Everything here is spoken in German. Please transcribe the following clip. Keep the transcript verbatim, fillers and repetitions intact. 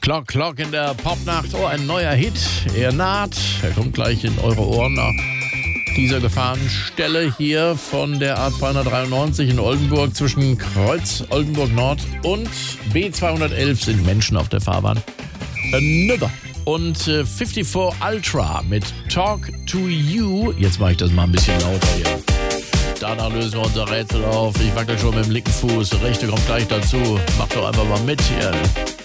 Clock, Clock in der Popnacht. Oh, ein neuer Hit. Er naht. Er kommt gleich in eure Ohren nach dieser Gefahrenstelle hier von der A zweihundertdreiundneunzig in Oldenburg. Zwischen Kreuz Oldenburg Nord und B zweihundertelf sind Menschen auf der Fahrbahn. Another. Und äh, fünfundfünfzig Ultra mit Talk to You. Jetzt mache ich das mal ein bisschen lauter hier. Danach lösen wir unser Rätsel auf. Ich wackel schon mit dem linken Fuß. Der rechte kommt gleich dazu. Macht doch einfach mal mit hier.